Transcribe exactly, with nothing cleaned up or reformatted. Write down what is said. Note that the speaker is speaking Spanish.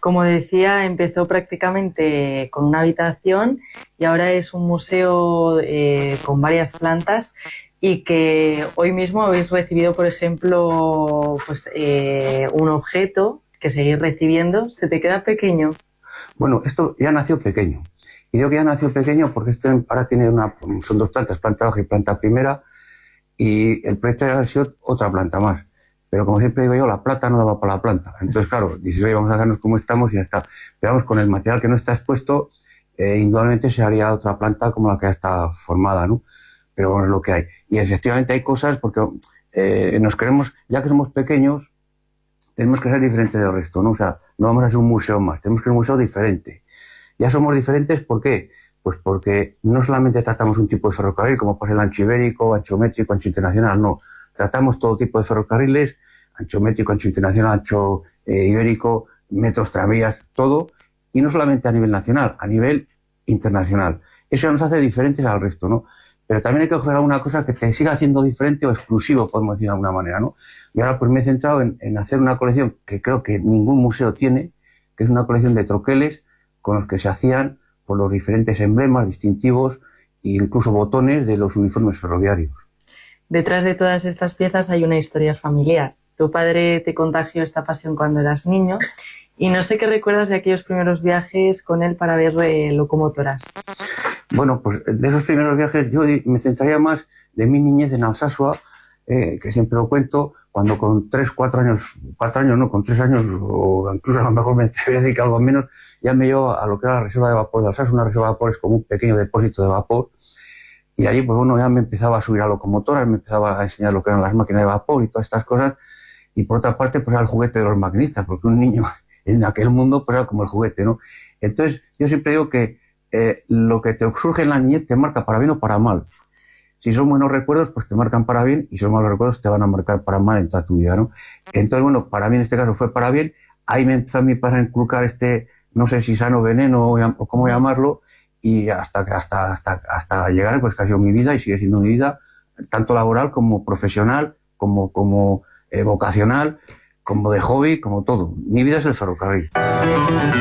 Como decía, empezó prácticamente con una habitación y ahora es un museo eh, con varias plantas y que hoy mismo habéis recibido, por ejemplo, pues, eh, un objeto que seguís recibiendo. ¿Se te queda pequeño? Bueno, esto ya nació pequeño. Y digo que ya nació pequeño porque esto ahora tiene una, son dos plantas, planta baja y planta primera, y el proyecto era sido otra planta más. Pero como siempre digo yo, la plata no daba para la planta. Entonces, claro, dices, oye, vamos a hacernos como estamos y ya está. Pero vamos, con el material que no está expuesto, eh, indudablemente se haría otra planta como la que ya está formada, ¿no? Pero bueno, es lo que hay. Y efectivamente hay cosas porque eh, nos queremos, ya que somos pequeños, tenemos que ser diferentes del resto, ¿no? O sea, no vamos a ser un museo más, tenemos que ser un museo diferente. Ya somos diferentes, ¿por qué? Pues porque no solamente tratamos un tipo de ferrocarril, como por el ancho ibérico, ancho métrico, ancho internacional, no. Tratamos todo tipo de ferrocarriles, ancho métrico, ancho internacional, ancho eh, ibérico, metros, tranvías, todo. Y no solamente a nivel nacional, a nivel internacional. Eso nos hace diferentes al resto, ¿no? Pero también hay que coger alguna cosa que te siga haciendo diferente o exclusivo, podemos decir de alguna manera, ¿no? Y ahora pues me he centrado en, en hacer una colección que creo que ningún museo tiene, que es una colección de troqueles con los que se hacían por los diferentes emblemas, distintivos e incluso botones de los uniformes ferroviarios. Detrás de todas estas piezas hay una historia familiar. Tu padre te contagió esta pasión cuando eras niño y no sé qué recuerdas de aquellos primeros viajes con él para ver eh, locomotoras. Bueno, pues de esos primeros viajes yo me centraría más de mi niñez en Alsasua, eh, que siempre lo cuento, cuando con tres, cuatro años, cuatro años no, con tres años, o incluso a lo mejor me voy a decir que algo menos, ya me llevó a lo que era la reserva de vapor de Alsasua. Una reserva de vapor es como un pequeño depósito de vapor, y allí, pues bueno, ya me empezaba a subir a locomotoras, me empezaba a enseñar lo que eran las máquinas de vapor y todas estas cosas, y por otra parte, pues era el juguete de los maquinistas, porque un niño en aquel mundo, pues era como el juguete, ¿no? Entonces, yo siempre digo que eh, lo que te surge en la niñez te marca para bien o para mal. Si son buenos recuerdos, pues te marcan para bien, y si son malos recuerdos, te van a marcar para mal en toda tu vida, ¿no? Entonces, bueno, para mí en este caso fue para bien. Ahí me empezó a mi padre a inculcar este, no sé si sano veneno o, o cómo llamarlo, y hasta, hasta, hasta, hasta llegar, pues que ha sido mi vida y sigue siendo mi vida, tanto laboral como profesional, como, como eh, vocacional, como de hobby, como todo. Mi vida es el ferrocarril.